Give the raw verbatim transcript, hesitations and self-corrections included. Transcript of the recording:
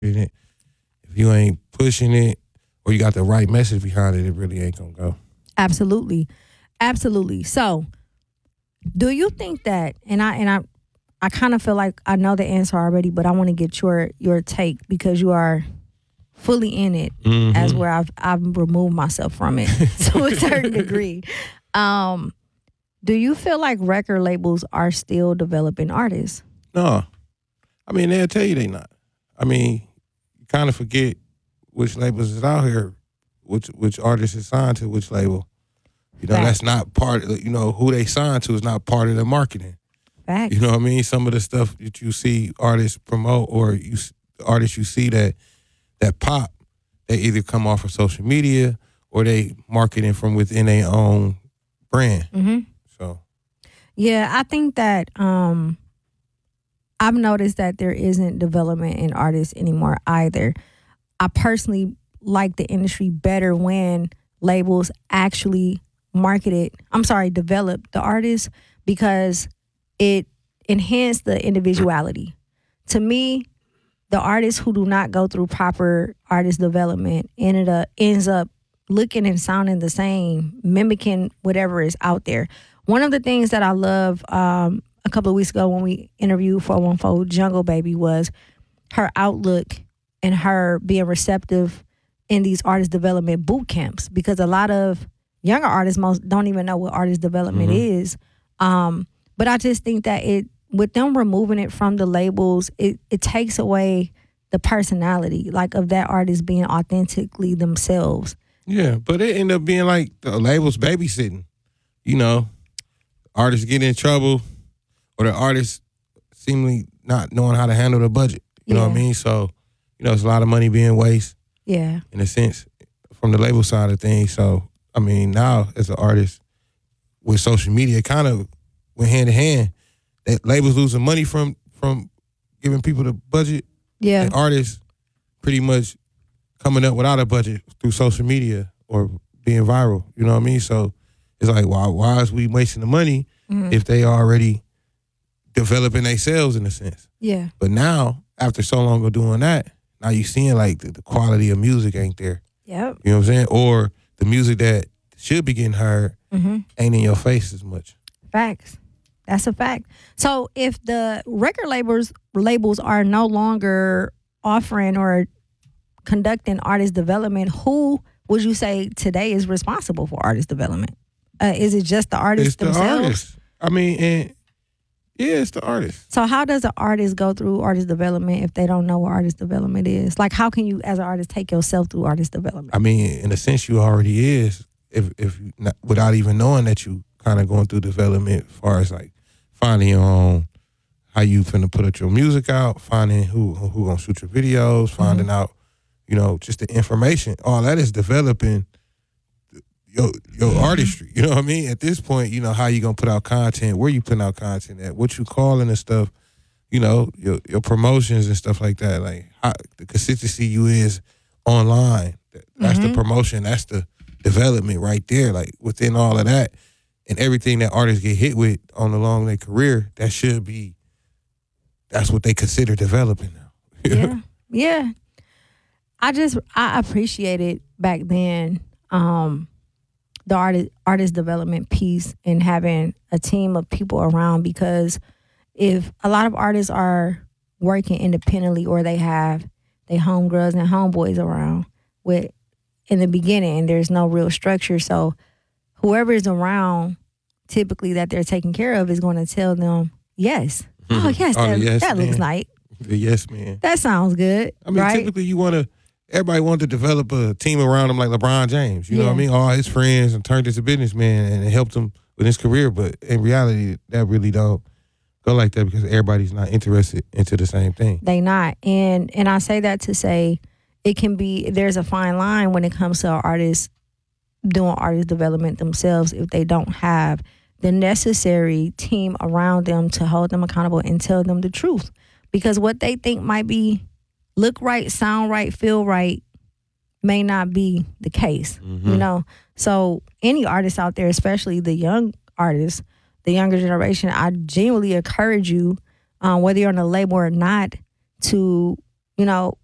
it. If you ain't pushing it or you got the right message behind it, it really ain't gonna go. Absolutely. Absolutely. So do you think that, and I and I I kind of feel like I know the answer already, but I want to get your your take because you are fully in it, mm-hmm. as where I've I've removed myself from it to a certain degree. Um, do you feel like record labels are still developing artists? No. I mean, they'll tell you they not. I mean, you kind of forget which labels is out here, which which artist is signed to which label. You know, Facts. That's not part of, you know, who they signed to is not part of the marketing. Facts. You know what I mean? Some of the stuff that you see artists promote or you artists you see that that pop, they either come off of social media or they marketing from within their own brand. Mm-hmm. So, yeah, I think that um, I've noticed that there isn't development in artists anymore either. I personally like the industry better when labels actually marketed, I'm sorry, develop the artist because it enhanced the individuality. To me, the artists who do not go through proper artist development ended up ends up looking and sounding the same, mimicking whatever is out there. One of the things that I love um, a couple of weeks ago when we interviewed four one four Jungle Baby was her outlook and her being receptive in these artist development boot camps because a lot of younger artists most don't even know what artist development mm-hmm. is. Um, but I just think that it with them removing it from the labels, it, it takes away the personality like of that artist being authentically themselves. Yeah, but it ended up being like the labels babysitting. You know, artists get in trouble or the artists seemingly not knowing how to handle the budget. You Yeah. know what I mean? So, you know, it's a lot of money being wasted. Yeah. In a sense, from the label side of things. So, I mean, now as an artist with social media, it kind of went hand in hand. That labels losing money from from giving people the budget. Yeah. And artists pretty much coming up without a budget through social media or being viral. You know what I mean? So it's like, why why is we wasting the money Mm-hmm. if they already developing themselves in a sense? Yeah. But now, after so long of doing that, now you seeing like the, the quality of music ain't there. Yep. You know what I'm saying? Or the music that should be getting heard Mm-hmm. ain't in your face as much. Facts. That's a fact. So if the record labels labels are no longer offering or conducting artist development, who would you say today is responsible for artist development? Uh, is it just the artists It's the themselves? artist. I mean, and yeah, it's the artist. So how does an artist go through artist development if they don't know what artist development is? Like, how can you, as an artist, take yourself through artist development? I mean, in a sense, you already is. If if you not, without even knowing that you kind of going through development, as far as like finding your own, how you finna put up your music out, finding who who gonna shoot your videos, finding Mm-hmm. out, you know, just the information. All that is developing your your Mm-hmm. artistry. You know what I mean? At this point, you know how you gonna put out content, where you putting out content at, what you calling and stuff. You know, your your promotions and stuff like that. Like how, the consistency you is online. That's Mm-hmm. the promotion. That's the development right there. Like within all of that and everything that artists get hit with on along their career, that should be. That's what they consider developing now. Yeah, yeah. I just I appreciated back then um, the artist artist development piece and having a team of people around because if a lot of artists are working independently or they have their homegirls and homeboys around with in the beginning there's no real structure, so whoever is around typically that they're taking care of is going to tell them yes. Oh yes, Oh, that, yes, that looks man. like The yes man. that sounds good. I mean, right? typically you want to. Everybody wanted to develop a team around him like LeBron James. You know what I Yeah. mean? All his friends and turned into businessman and it helped him with his career. But in reality, that really don't go like that because everybody's not interested into the same thing. They not. And and I say that to say it can be there's a fine line when it comes to artists doing artist development themselves if they don't have the necessary team around them to hold them accountable and tell them the truth. Because what they think might be look right, sound right, feel right may not be the case. Mm-hmm. You know? So any artist out there, especially the young artists, the younger generation, I genuinely encourage you, um, whether you're on a label or not, to, you know,